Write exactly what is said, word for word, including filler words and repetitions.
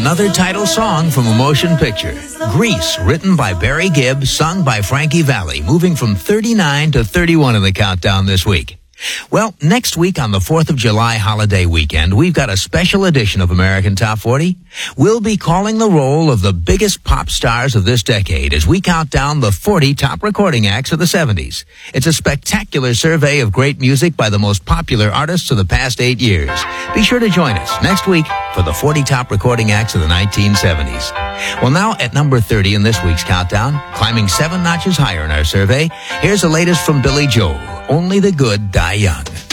another title song from a motion picture. Grease, written by Barry Gibb, sung by Frankie Valli, moving from thirty-nine to thirty-one in the countdown this week. Well, next week on the fourth of July holiday weekend, we've got a special edition of American Top forty. We'll be calling the roll of the biggest pop stars of this decade as we count down the forty top recording acts of the seventies. It's a spectacular survey of great music by the most popular artists of the past eight years. Be sure to join us next week for the forty top recording acts of the nineteen seventies. Well, now at number thirty in this week's countdown, climbing seven notches higher in our survey, here's the latest from Billy Joel. Only the good die young.